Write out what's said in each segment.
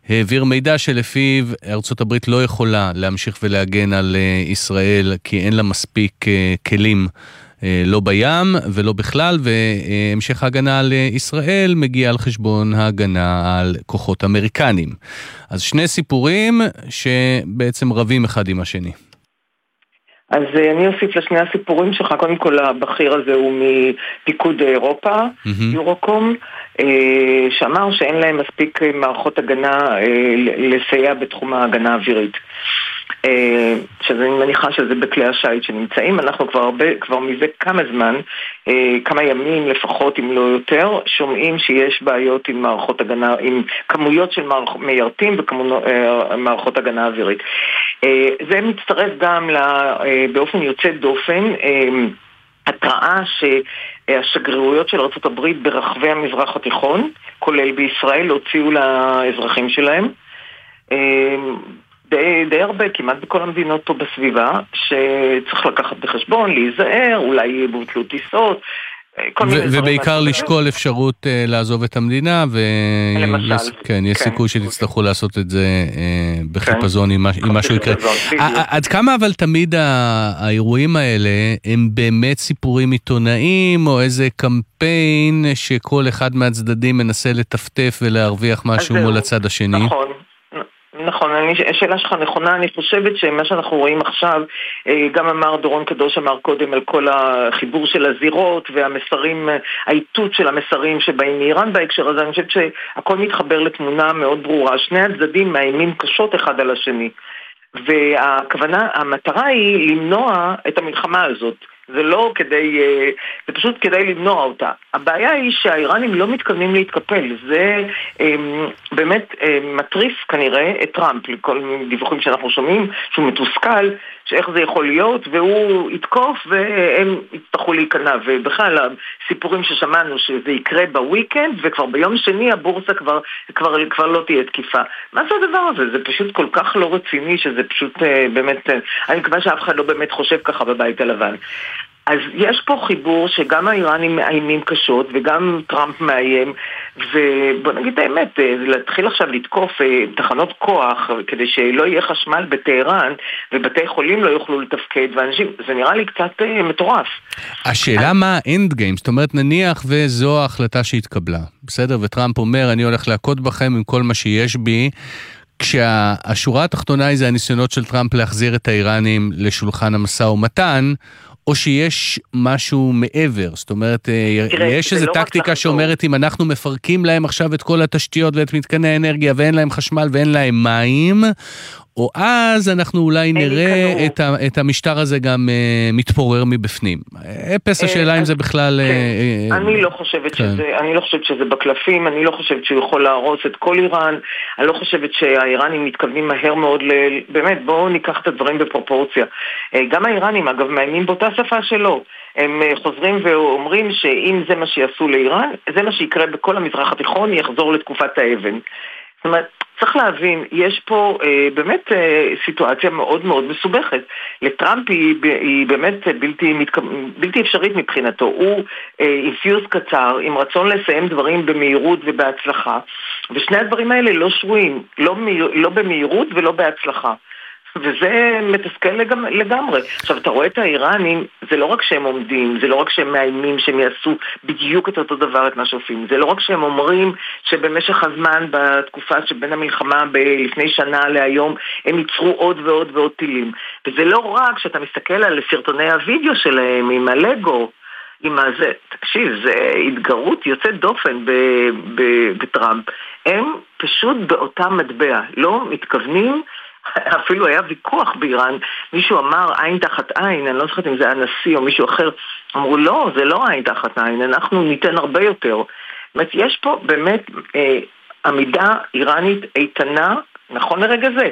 העביר מידע שלפיו ארצות הברית לא יכולה להמשיך ולהגן על ישראל, כי אין לה מספיק כלים, לא בים ולא בכלל, והמשך ההגנה על ישראל מגיע על חשבון ההגנה על כוחות אמריקנים. אז שני סיפורים שבעצם רבים אחד עם השני. אז אני אוסיף לשני הסיפורים שלך. קודם כל, הבכיר הזה הוא מפיקוד אירופה, יורוקום, שאמר שאין להם מספיק מערכות הגנה לסייע בתחום ההגנה האווירית. שאני מניחה שזה בכלי השייט שנמצאים. אנחנו כבר מזה כמה זמן, כמה ימים לפחות אם לא יותר, שומעים שיש בעיות עם מערכות הגנה, עם כמויות של מיירטים ומערכות הגנה אווירית. זה מצטרף גם באופן יוצא דופן התראה שהשגרירויות של ארצות הברית ברחבי המזרח התיכון, כולל בישראל, הוציאו לאזרחים שלהם. די הרבה, כמעט בכל המדינות פה בסביבה, שצריך לקחת בחשבון, להיזהר, אולי בוטלו טיסות, ובעיקר לשקול אפשרות לעזוב את המדינה, ויש סיכוי שתצטרכו לעשות את זה בחיפזון אם משהו יקרה. עד כמה אבל תמיד האירועים האלה הם באמת סיפורים עיתונאיים, או איזה קמפיין שכל אחד מהצדדים מנסה לטפטף ולהרוויח משהו מול הצד השני? נכון, השאלה שלך נכונה. אני חושבת שמה שאנחנו רואים עכשיו, גם אמר דורון קדוש אמר קודם על כל החיבור של הזירות והמסרים, האיתות של המסרים שבאים מאיראן בהקשר הזה. אני חושבת שהכל מתחבר לתמונה מאוד ברורה. שני הצדדים מאיימים קשות אחד על השני, והכוונה, המטרה היא למנוע את המלחמה הזאת. זה לא כדי, זה פשוט כדי למנוע אותה. הבעיה היא שהאיראנים לא מתכוונים להתקפל. זה באמת מטריף כנראה את טראמפ, לכל דיווחים שאנחנו שומעים, שהוא מתוסכל, שאיך זה יכול להיות, והוא יתקוף והם יצטרכו להיכנע. ובכלל הסיפורים ששמענו שזה יקרה בוויקנד, וכבר ביום שני הבורסה כבר לא תהיה תקיפה. מה זה הדבר הזה? זה פשוט כל כך לא רציני, שזה פשוט באמת, אני מקווה שאף אחד לא באמת חושב ככה בבית הלבן. אז יש פה חיבור שגם האיראנים מאיימים קשות וגם טראמפ מאיים, ובוא נגיד האמת, להתחיל עכשיו לתקוף תחנות כוח כדי שלא יהיה חשמל בטהרן ובתי חולים לא יוכלו לתפקד, ואנשים, זה נראה לי קצת מטורף. השאלה מה האנד גיים? זאת אומרת, נניח וזו ההחלטה שהתקבלה, בסדר? וטראמפ אומר, אני הולך להכות בכם עם כל מה שיש בי, כשהשורה התחתונה היא זה הניסיונות של טראמפ להחזיר את האיראנים לשולחן המשא ומתן, או שיש משהו מעבר, זאת אומרת, יש איזו טקטיקה שאומרת, אם אנחנו מפרקים להם עכשיו את כל התשתיות ואת מתקני האנרגיה, ואין להם חשמל ואין להם מים, או אז אנחנו אולי נראה את המשטר הזה גם מתפורר מבפנים. אפס השאלה אם זה בכלל... אני לא חושבת שזה בקלפים, אני לא חושבת שהוא יכול להרוס את כל איראן, אני לא חושבת שהאיראנים מתכוונים מהר מאוד באמת, בואו ניקח את הדברים בפרופורציה. גם האיראנים, אגב, מאיימים באותה שפה שלו. הם חוזרים ואומרים שאם זה מה שיעשו לאיראן, זה מה שיקרה בכל המזרח התיכון, יחזור לתקופת האבן. זאת אומרת, צריך להבין, יש פה באמת סיטואציה מאוד מאוד מסובכת. לטראמפ היא באמת בלתי אפשרית מבחינתו. הוא אינפיוז קצר, עם רצון לסיים דברים במהירות ובהצלחה, ושני הדברים האלה לא שרויים, לא במהירות ולא בהצלחה. וזה מתסכל לגמרי. עכשיו, אתה רואה את האיראנים, זה לא רק שהם עומדים, זה לא רק שהם מאיימים שהם יעשו בדיוק את אותו דבר, את מה שעושים. זה לא רק שהם אומרים שבמשך הזמן, בתקופה שבין המלחמה לפני שנה להיום, הם ייצרו עוד ועוד ועוד טילים. וזה לא רק שאתה מסתכל על סרטוני הוידאו שלהם עם הלגו, תקשיב, זה התגרות יוצאת דופן בטראמפ. הם פשוט באותה מטבע, לא מתכוונים. אפילו היה ויכוח באיראן, מישהו אמר עין תחת עין, אני לא זוכרת אם זה הנשיא או מישהו אחר, אמרו לא, זה לא עין תחת עין, אנחנו ניתן הרבה יותר. זאת אומרת, יש פה באמת עמידה איראנית איתנה, נכון לרגע זה,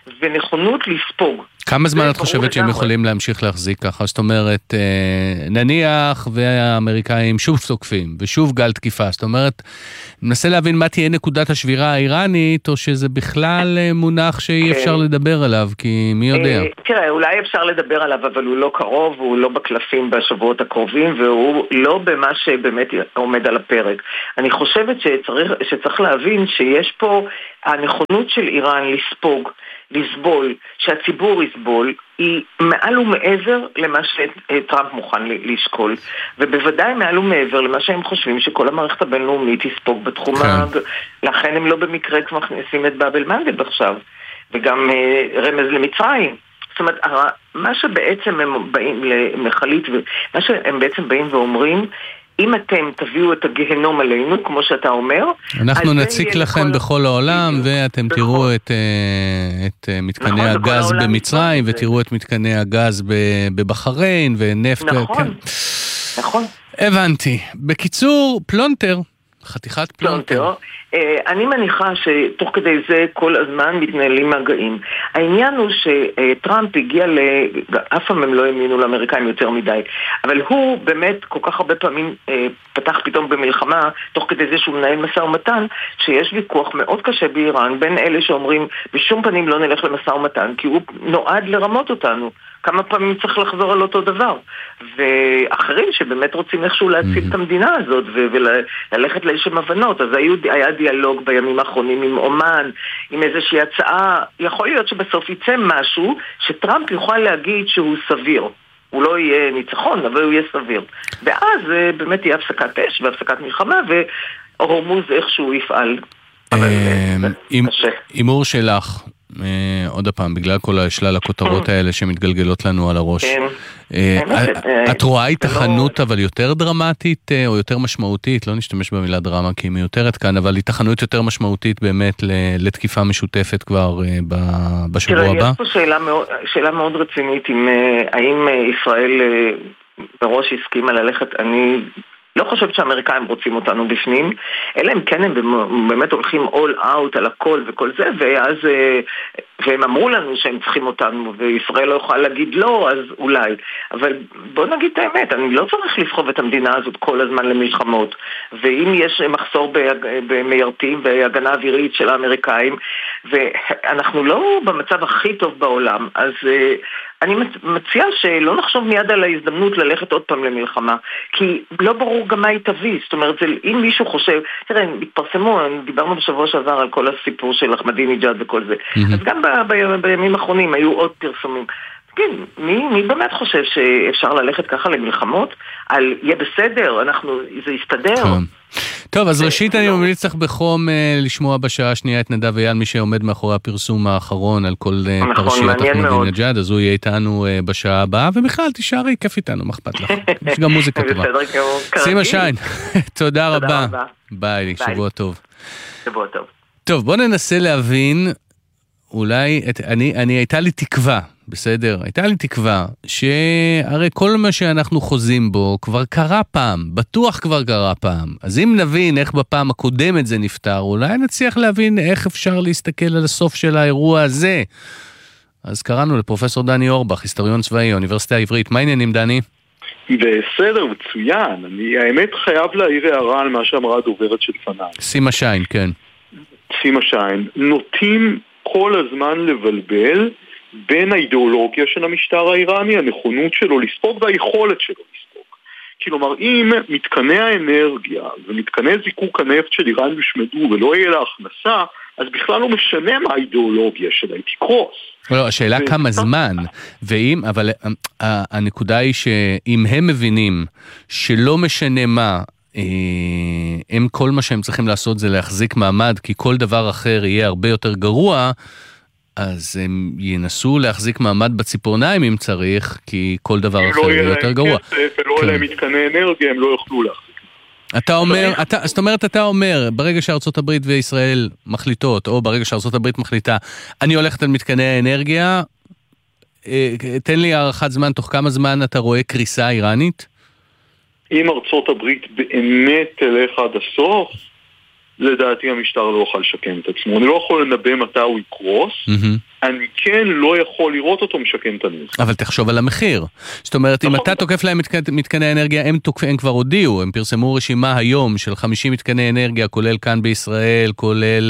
ונכונות לספוג. כמה זמן את חושבת שהם יכולים להמשיך להחזיק ככה? זאת אומרת, נניח והאמריקאים שוב תוקפים, ושוב גל תקיפה. זאת אומרת, ננסה להבין מה תהיה נקודת השבירה האיראנית, או שזה בכלל מונח שאי אפשר לדבר עליו, כי מי יודע? תראה, אולי אפשר לדבר עליו, אבל הוא לא קרוב, הוא לא בקלפים בשבועות הקרובים, והוא לא במה שבאמת עומד על הפרק. אני חושבת שצריך להבין שיש פה הנכונות של איראן לספוג, לסבול, שהציבור יסבול, היא מעל ומעבר למה שטראמפ מוכן לשקול, ובוודאי מעל ומעבר למה שהם חושבים שכל המערכת הבינלאומית יספוג בתחום לכן הם לא במקרה מכניסים את באב אל-מנדב עכשיו, וגם רמז למצרים. זאת אומרת, מה שבעצם הם באים למחלית, ומה שהם בעצם באים ואומרים, אם אתם תביאו את הגהנום עלינו, כמו שאתה אומר, אנחנו נציק לכם בכל העולם, ואתם תראו את מתקני הגז במצרים, ותראו את מתקני הגז בבחריין, ונפט. נכון. הבנתי. בקיצור, פלונטר, חתיכת פלונטר. אני מניחה שתוך כדי זה כל הזמן מתנהלים מגעים. העניין הוא שטראמפ הגיע אף פעם הם לא האמינו לאמריקאים יותר מדי, אבל הוא באמת כל כך הרבה פעמים פתח פתאום במלחמה, תוך כדי זה שהוא מנהל משא ומתן, שיש ויכוח מאוד קשה באיראן, בין אלה שאומרים בשום פנים לא נלך למשא ומתן, כי הוא נועד לרמות אותנו. כמה פעמים צריך לחזור על אותו דבר. ואחרים שבאמת רוצים איכשהו להציל את המדינה הזאת וללכת לאיזשהם הבנות. אז היה דיאלוג בימים האחרונים עם אומן, עם איזושהי הצעה. יכול להיות שבסוף יצא משהו שטראמפ יוכל להגיד שהוא סביר. הוא לא יהיה ניצחון, אבל הוא יהיה סביר. ואז באמת תהיה הפסקת אש והפסקת מלחמה, והורמוז איכשהו יפעל. אימור שלך. עוד הפעם, בגלל כל השלל הכותרות האלה שמתגלגלות לנו על הראש. את רואה התחנות אבל יותר דרמטית או יותר משמעותית, לא נשתמש במילה דרמה כי היא מיותרת כאן, אבל התחנות יותר משמעותית באמת לתקיפה משותפת כבר בשבוע הבא? תראה, יש פה שאלה מאוד רצינית, האם ישראל בראש הסכימה ללכת, אני לא חושבת שהאמריקאים רוצים אותנו בפנים, אלא אם כן הם באמת הולכים all out על הכל וכל זה, והם אמרו לנו שהם צריכים אותנו, וישראל לא יכולה להגיד לא, אז אולי. אבל בוא נגיד את האמת, אני לא צריך לסחוב את המדינה הזאת כל הזמן למלחמות, ואם יש מחסור במיירטים והגנה אווירית של האמריקאים, ואנחנו לא במצב הכי טוב בעולם, אז אני מציעה שלא נחשוב מיד על ההזדמנות ללכת עוד פעם למלחמה, כי לא ברור גם מה היא תביא. זאת אומרת, אם מישהו חושב, תראה, התפרסמו, דיברנו בשבוע שעבר על כל הסיפור של אחמדינג'אד וכל זה, אז גם בימים האחרונים היו עוד פרסומים. כן, מי באמת חושב שאפשר ללכת ככה למלחמות? על יהיה בסדר, זה יסתדר. טוב, אז ראשית אני ממליץ לך בחום לשמוע בשעה השנייה את נדב אייל, מי שעומד מאחורי הפרסום האחרון על כל פרשיות אחמדינג'אד, אז הוא יהיה איתנו בשעה הבאה, ובכלל תישארי, כיף איתנו, מה אכפת לך? יש גם מוזיקה טובה. סימה שיין, תודה רבה. ביי, שבוע טוב. שבוע טוב. טוב, בוא ננסה להבין, אולי, הייתה לי תקווה, בסדר? הייתה לי תקווה שהרי כל מה שאנחנו חוזים בו כבר קרה פעם, בטוח כבר קרה פעם. אז אם נבין איך בפעם הקודמת זה נפטר, אולי נצליח להבין איך אפשר להסתכל על הסוף של האירוע הזה. אז קראנו לפרופסור דני אורבך, היסטוריון צבאי, האוניברסיטה העברית. מה העניינים, דני? בסדר, מצוין. אני האמת חייב להעיר הערה על מה שאמרה הדוברת של פניי. סימה שיין, כן. סימה שיין. נוטים כל הזמן לבלבל בין האידיאולוגיה של המשטר האיראני, הנכונות שלו לספוג והיכולת שלו לספוג. כלומר, אם מתקני האנרגיה ומתקני זיקוק הנפט של איראן יושמדו ולא יהיה לה הכנסה, אז בכלל לא משנה מה האידיאולוגיה שלה, היא תקרוס. לא, השאלה כמה זמן, אבל הנקודה היא שאם הם מבינים שלא משנה מה, הם כל מה שהם צריכים לעשות זה להחזיק מעמד, כי כל דבר אחר יהיה הרבה יותר גרוע, אז הם ינסו להחזיק מעמד בציפורניים אם צריך, כי כל דבר אחר יהיה יותר גרוע. לא יהיה להם כסף, ולא יהיה להם מתקני אנרגיה, הם לא יוכלו להחזיק. אתה אומר, ברגע שארצות הברית וישראל מחליטות, או ברגע שארצות הברית מחליטה, אני הולכת על מתקני האנרגיה, תן לי הערכת זמן, תוך כמה זמן אתה רואה קריסה איראנית? אם ארצות הברית באמת תלך עד הסוף, לדעתי המשטר לא יוכל לשקם את עצמו. אני לא יכול לנבא מתי הוא יקרוס, אני כן לא יכול לראות אותו משקם את הנזק. אבל תחשוב על המחיר. זאת אומרת, אם אתה תוקף להם מתקני אנרגיה, הם כבר הודיעו, הם פרסמו רשימה היום של 50 מתקני אנרגיה, כולל כאן בישראל, כולל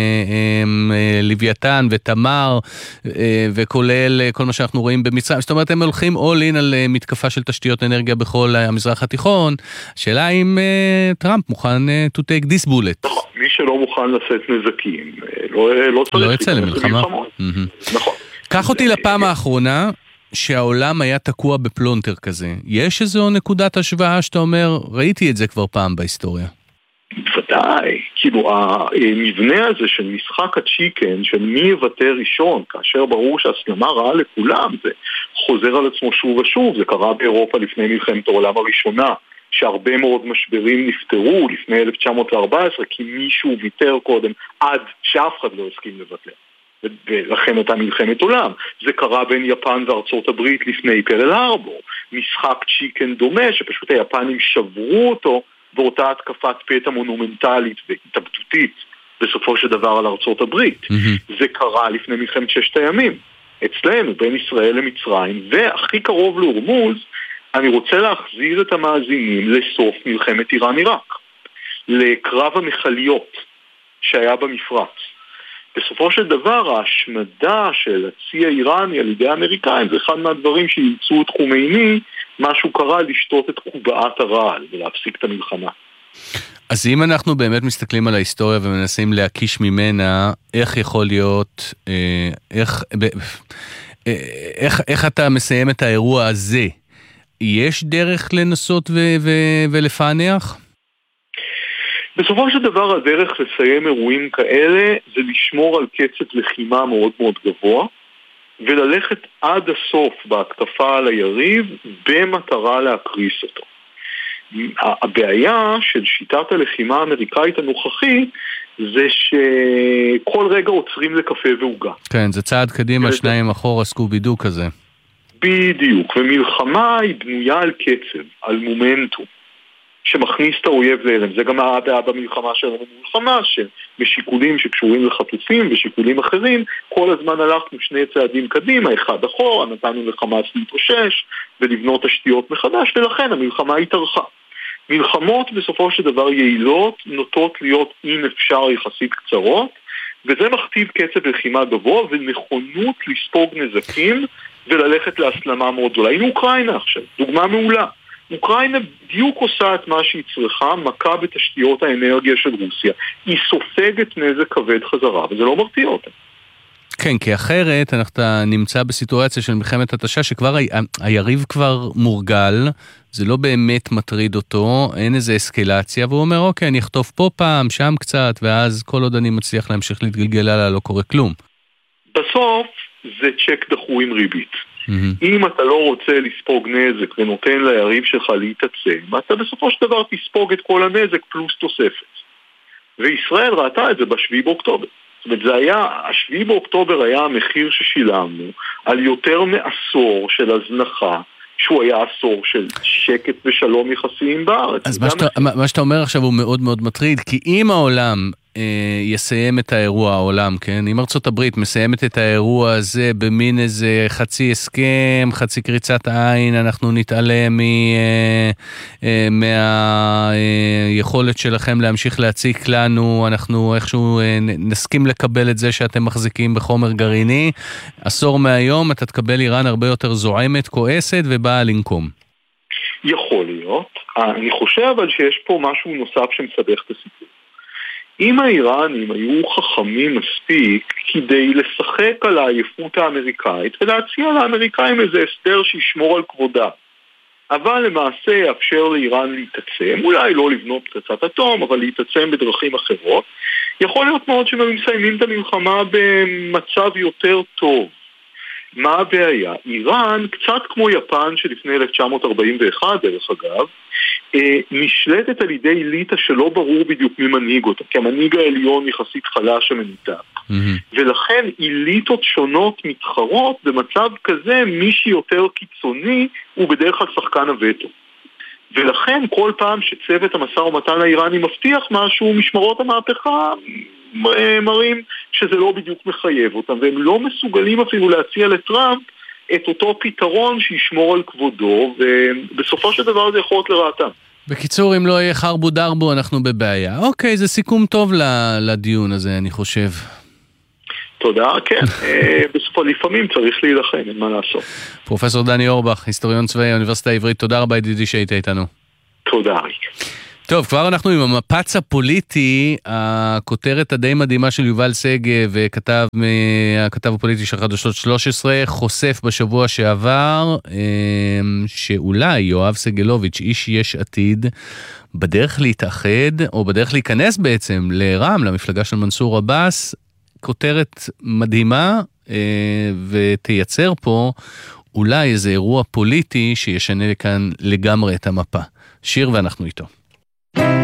לוויתן ותמר, וכולל כל מה שאנחנו רואים במצרים. זאת אומרת, הם הולכים all in על מתקפה של תשתיות אנרגיה בכל המזרח התיכון. השאלה אם טראמפ מוכן to take this bullet. נכון, מי שלא מוכן לשאת נזקים, לא צריך. לא יצא למלחמה. נכון. קח אותי לפעם האחרונה שהעולם היה תקוע בפלונטר כזה. יש איזו נקודת השוואה שאתה אומר, ראיתי את זה כבר פעם בהיסטוריה? ודאי, כאילו המבנה הזה של משחק הצ'יקן, של מי יוותר ראשון, כאשר ברור שהסלמה רעה לכולם, זה חוזר על עצמו שוב ושוב, זה קרה באירופה לפני מלחמת העולם הראשונה, שהרבה מאוד משברים נפתרו לפני 1914, כי מישהו ויתר קודם עד שאף אחד לא הסכים לוותר. ולכן הייתה מלחמת עולם. זה קרה בין יפן וארצות הברית לפני פרל הרבור. משחק צ'יקן דומה, שפשוט היפנים שברו אותו באותה התקפת פתע מונומנטלית והתאבדותית בסופו של דבר על ארצות הברית. זה קרה לפני מלחמת ששת הימים. אצלנו, בין ישראל למצרים, והכי קרוב להורמוז, אני רוצה להחזיר את המאזינים לסוף מלחמת איראן-עיראק, לקרב המחליות שהיה במפרץ. בסופו של דבר, ההשמדה של הצי האיראני על ידי האמריקאים זה אחד מהדברים שימצאו את חומייני, משהו קרה לשתות את קובעת הרעל ולהפסיק את המלחמה. אז אם אנחנו באמת מסתכלים על ההיסטוריה ומנסים להקיש ממנה, איך יכול להיות, איך אתה מסיים את האירוע הזה? יש דרך לנסות ולפענח? בסופו של דבר הדרך לסיים אירועים כאלה זה לשמור על קצב לחימה מאוד מאוד גבוה וללכת עד הסוף בהתקפה על היריב במטרה להקריס אותו. הבעיה של שיטת הלחימה האמריקאית הנוכחית זה שכל רגע עוצרים לקפה ועוגה. כן, זה צעד קדימה, שניים אחורה, סקובידו כזה. בדיוק, ומלחמה היא בנויה על קצב, על מומנטום, שמכניס את האויב להלם. זה גם הבעיה במלחמה שלנו במלחמה, שבשיקולים שקשורים לחטופים ושיקולים אחרים, כל הזמן הלכנו שני צעדים קדימה, אחד אחורה, נתנו לחמאס להתאושש ולבנות תשתיות מחדש, ולכן המלחמה התארכה. מלחמות בסופו של דבר יעילות נוטות להיות אם אפשר יחסית קצרות, וזה מכתיב קצב לחימה גבוה ונכונות לספוג נזקים וללכת להסלמה מאוד גדולה. הנה אוקראינה עכשיו, דוגמה מעולה. אוקראינה בדיוק עושה את מה שהיא צריכה, מכה בתשתיות האנרגיה של רוסיה. היא סופגת נזק כבד חזרה, וזה לא מרתיע אותה. כן, כי אחרת אנחנו נמצא בסיטואציה של מלחמת התשה, שכבר היריב כבר מורגל, זה לא באמת מטריד אותו, אין איזו אסקלציה, והוא אומר, אוקיי, אני אחטוף פה פעם, שם קצת, ואז כל עוד אני מצליח להמשיך להתגלגל עליה, לא קורה כלום. בסוף זה צ'ק דחו עם ריבית. אם אתה לא רוצה לספוג נזק ונותן ליריב שלך להתעצם, אתה בסופו של דבר תספוג את כל הנזק פלוס תוספת. וישראל ראתה את זה ב7 באוקטובר. זאת אומרת, זה היה, 7 באוקטובר היה המחיר ששילמנו על יותר מעשור של הזנחה, שהוא היה עשור של שקט ושלום יחסיים בארץ. אז מה שאתה אומר עכשיו הוא מאוד מאוד מטריד, כי אם העולם יסיים את האירוע, העולם, כן? אם ארצות הברית מסיימת את האירוע הזה במין איזה חצי הסכם, חצי קריצת עין, אנחנו נתעלם מהיכולת שלכם להמשיך להציק לנו, אנחנו איכשהו נסכים לקבל את זה שאתם מחזיקים בחומר גרעיני, עשור מהיום אתה תקבל איראן הרבה יותר זועמת, כועסת ובאה לנקום. יכול להיות. אני חושב אבל שיש פה משהו נוסף שמסבך את הסיפור. אם האיראנים היו חכמים מספיק כדי לשחק על העייפות האמריקאית ולהציע לאמריקאים איזה הסדר שישמור על כבודה, אבל למעשה יאפשר לאיראן להתעצם, אולי לא לבנות פצצת אטום, אבל להתעצם בדרכים אחרות, יכול להיות מאוד שהם מסיימים את המלחמה במצב יותר טוב. מה הבעיה? איראן, קצת כמו יפן שלפני 1941 דרך אגב, נשלטת על ידי אליטה שלא ברור בדיוק מי מנהיג אותה, כי המנהיג העליון יחסית חלש ומנותק. ולכן אליטות שונות מתחרות, במצב כזה מי שיותר קיצוני הוא בדרך כלל שחקן הווטו. ולכן כל פעם שצוות המשא ומתן האיראני מבטיח משהו, משמרות המהפכה מראים שזה לא בדיוק מחייב אותם, והם לא מסוגלים אפילו להציע לטראמפ את אותו פתרון שישמור על כבודו, ובסופו של דבר זה יכול להיות לרעתם. בקיצור, אם לא יהיה חרבו דרבו, אנחנו בבעיה. אוקיי, זה סיכום טוב לדיון הזה, אני חושב. תודה, כן. בסופו לפעמים צריך להילחם, אין מה לעשות. פרופסור דני אורבך, היסטוריון צבאי האוניברסיטה העברית, תודה רבה ידידי שהיית איתנו. תודה, אריק. טוב, כבר אנחנו עם המפץ הפוליטי, הכותרת הדי מדהימה של יובל סגב, הכתב הפוליטי של חדשות 13, חושף בשבוע שעבר, שאולי יואב סגלוביץ', איש יש עתיד, בדרך להתאחד, או בדרך להיכנס בעצם לרע"מ, למפלגה של מנסור עבאס, כותרת מדהימה, ותייצר פה אולי איזה אירוע פוליטי שישנה כאן לגמרי את המפה. שיר ואנחנו איתו.